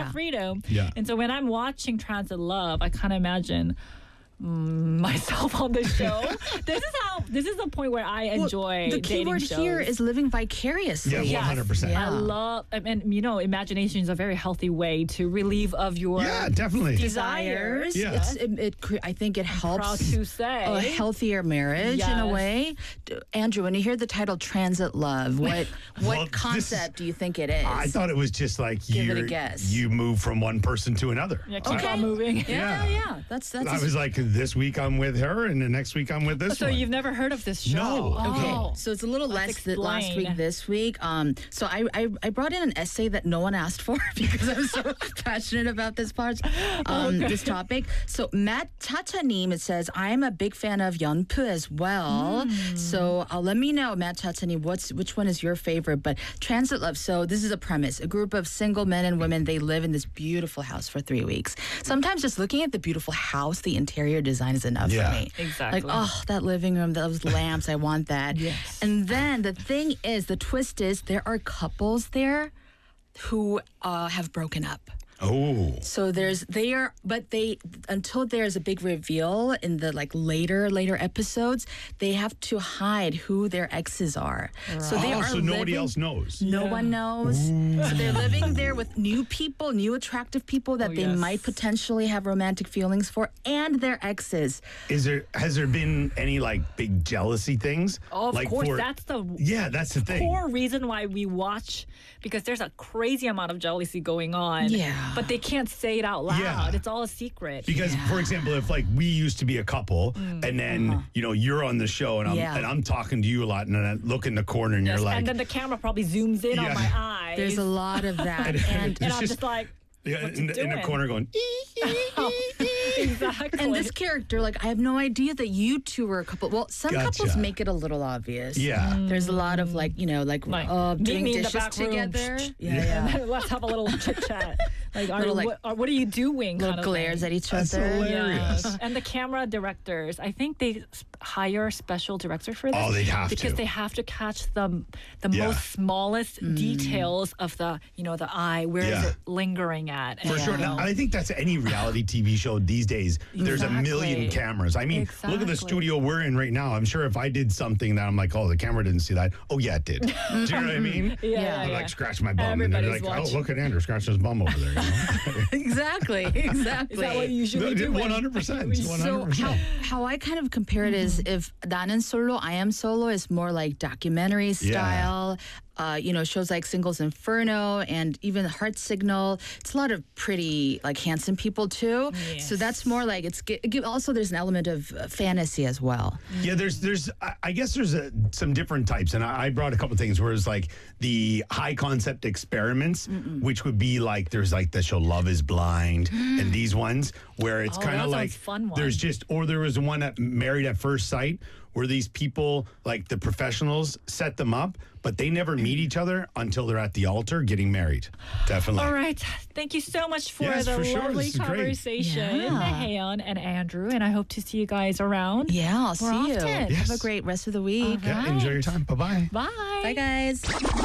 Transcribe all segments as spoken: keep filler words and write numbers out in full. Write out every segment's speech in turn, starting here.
of freedom. Yeah. And so when I'm watching Transit Love, I kind of imagine mm, myself on the show. This is how. This is the point where I enjoy well, the dating keyword shows. here is living vicariously. Yeah, one hundred percent. Yeah. I love, I mean, you know, imagination is a very healthy way to relieve of your Yeah, definitely. desires. Yeah. It's, it, it, cre- I think it helps Proud to say. a healthier marriage in a Yes. way. D- Andrew, when you hear the title Transit Love, what what Well, this- concept do you think it is? I thought it was just like Give it a you're- guess. you move from one person to another. Yeah, keep Okay. on moving. yeah, Yeah. yeah, That's that's. I was like, this week I'm with her, and the next week I'm with this So one. you've never heard of this show? No. Okay, Oh. so it's a little Let's less than last explain. week, this week. Um, so I, I I brought in an essay that no one asked for because I'm so passionate about this part, um, this topic. So Matt Chachanim, it says, I'm a big fan of Yeonpoo as well. So uh, let me know, Matt Chachanim, what's which one is your favorite? But Transit Love. So this is a premise: a group of single men and women. They live in this beautiful house for three weeks. Sometimes just looking at the beautiful house, the interior design is enough Yeah. for me. Exactly. Like, oh, that living room, those lamps, I want that. Yes. And then the thing is, the twist is, there are couples there who uh, have broken up. oh. So there's they are, but they until there's a big reveal in the like later later episodes, they have to hide who their exes are. So they Oh, are so nobody living- else knows. No one knows. So they're living there with new people, new attractive people that Oh, they yes. might potentially have romantic feelings for, and their exes. Is there has there been any like big jealousy things? Of like course, for- that's the yeah, that's the thing. core reason why we watch, because there's a crazy amount of jealousy going on. Yeah. But they can't say it out loud. Yeah. It's all a secret. Because, for example, if like we used to be a couple, Mm. and then you know you're on the show, and I'm Yeah. and I'm talking to you a lot, and then I look in the corner, and Yes, you're like, and then the camera probably zooms in Yeah. on my eyes. There's a lot of that. And- and and it's I'm just- just like, yeah, what in, you the, in the doing? corner going. exactly. And this character, like, I have no idea that you two were a couple. Well, some Gotcha. couples make it a little obvious. Yeah. There's a lot of, like, you know, like, Like, uh, meet doing me in the dishes back room. together. Yeah, And yeah. then let's have a little chit chat. Like, are, Little, like, what, are, what are you doing? Little kind of glares thing. at each That's other. hilarious. Yes. And the camera directors, I think they s- hire a special director for this. Oh, they'd have because to. they have to catch the the Yeah. most smallest Mm. details of the you know the eye. Where is Yeah. it lingering at? For And, sure. you Now, know, I think that's any reality T V show these days. There's a million Exactly. cameras. I mean, look at the Exactly. studio we're in right now. I'm sure if I did something that I'm like, oh, the camera didn't see that. Oh, yeah, it did. Do you know what I mean? Yeah, yeah, I yeah. like scratch my bum, and they're Everybody's like, watching. oh, look at Andrew scratching his bum over there. You know? Exactly. Exactly. Is that what you usually do? when- One hundred percent. So One hundred how, percent. how I kind of compare it is if 나는 solo, I am solo is more like documentary Yeah. style. Uh, you know, shows like Singles Inferno and even Heart Signal. It's a lot of pretty, like, handsome people too. So that's more like it's. gi- gi- Also, there's an element of uh, fantasy as well. Yeah, there's, there's, I- I guess there's a, some different types, and I, I brought a couple things where it's like the high concept experiments, which would be like there's like the show Love Is Blind, and these ones where it's Oh, kind that of sounds like fun one. there's just, or there was one at Married at First Sight where these people, like the professionals, set them up, but they never meet each other until they're at the altar getting married. Definitely. All right. Thank you so much for Yes, the for sure. lovely This is great. conversation, Yeah. Haeyeon and Andrew. And I hope to see you guys around. Yeah, I'll More see you. often. Have Yes. a great rest of the week. Yeah, enjoy your time. Bye bye. Bye. Bye, guys.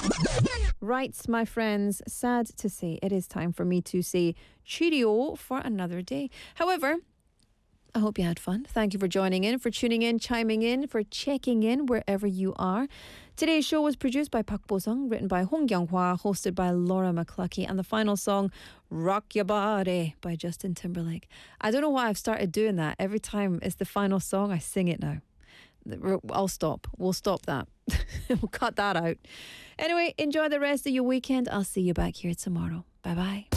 Right, my friends, sad to say it is time for me to say cheerio for another day. However, I hope you had fun. Thank you for joining in, for tuning in, chiming in, for checking in wherever you are. Today's show was produced by Park Bo-sung, written by Hong Kyung-hwa, hosted by Laura McCluskey, and the final song, Rock Your Body, by Justin Timberlake. I don't know why I've started doing that. Every time it's the final song, I sing it now. I'll stop. We'll stop that. We'll cut that out. Anyway, enjoy the rest of your weekend. I'll see you back here tomorrow. Bye-bye.